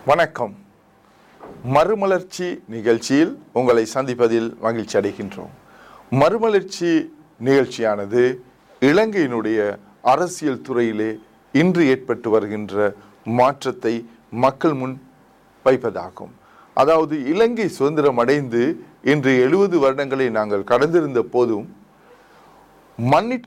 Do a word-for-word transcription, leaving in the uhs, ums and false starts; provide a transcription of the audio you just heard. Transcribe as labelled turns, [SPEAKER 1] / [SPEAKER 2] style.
[SPEAKER 1] வணக்கம். மறுமலர்ச்சி நிகழ்ச்சியில் உங்களை சந்திப்பதில் மகிழ்ச்சி அடைகின்றோம். மறுமலர்ச்சி நிகழ்ச்சியானது இலங்கையினுடைய அரசியல் துறையிலே இன்று ஏற்பட்டு வருகின்ற மாற்றத்தை மக்கள் முன் வைப்பதாகும். அதாவது இலங்கை சுதந்திரம் அடைந்து இன்று எழுபது வருடங்களை நாங்கள் கடந்திருந்த போதும் மண்ணிற்கு